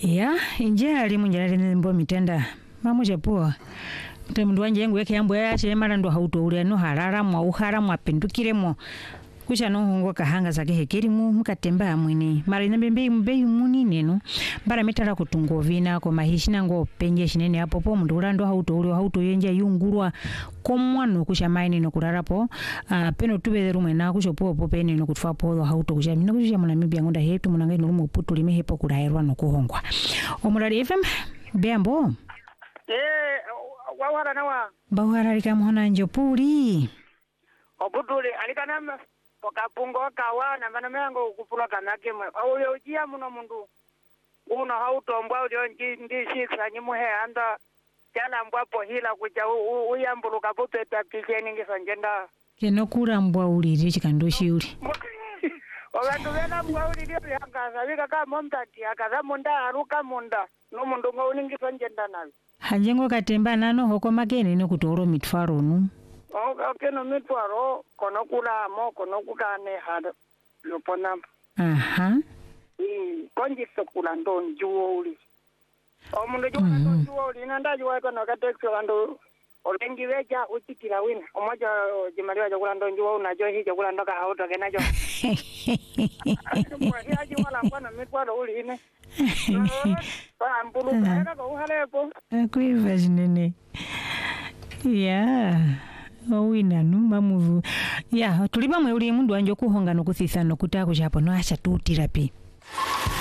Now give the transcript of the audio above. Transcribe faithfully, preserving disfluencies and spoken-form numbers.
Ya, inje ali munjala nembo mitenda. Mamuja poa. Mtemundu wanje yangu yake yambo ya chemara ndo hauto ule no harara mwa uhara mwa pendukiremo. Kusha no hongo kahanga zake hekeri mu mukatemba mwini. Mara inabembe mbeyu munine no. Bara metara kutungovina ko mahishina ngo penye shinene hapo po mundu ulando hauto ule hauto yenja yungurwa komwano kusha maini no kurarapo. Uh, peno tubere rumwe na kusho po po pene no kutfa po hauto kusha mina kusha muna mibya ngonda hetu munangai no rumo putu lime hepo kurairwa no kuhongwa. Omurari F M Bembo. Eh, wawara nawa. Bawara lika mhona njopuli. Obudule alikana okapungo kawa na bana mengo kupula kanake mwe. Oyo ujia muno mundu. Uno hauto mbwa ulio ndi ndi shiksa nyimuhe anda jana mbwa po hila kuja uyambuluka popeta pikeni ngisonjenda. Keno kura mbwa uliri chikandoshi uli. Obantu bena mbwa uliri yakaza bika ka momtati akaza munda aruka munda. No mundu ngo uningisonjenda nabi. Hanjengo katemba nano hoko makene no kutoro mitfaro nu. Okay, no mitfaro kono kula mo kono kukane hada lopona. Aha. Eh, konji sokula ndonjuo uli. Omundu jwa ndonjuo uli nanda jwa kono katekso ando olengi weja utikira wina. Omoja jimaliwa jokula ndonjuo unajo hi jokula ndoka hauto kenajo. Mwahi aji wala mbwana mitfaro uli ine. Ba mbulu kaera ko uhalepo. Akuiva jinene. Ya. Owina numa muvu. Ya, tuliba mwe uli mundu wanje kuhonga no kuthisa no kutako chapo no acha tutira pi.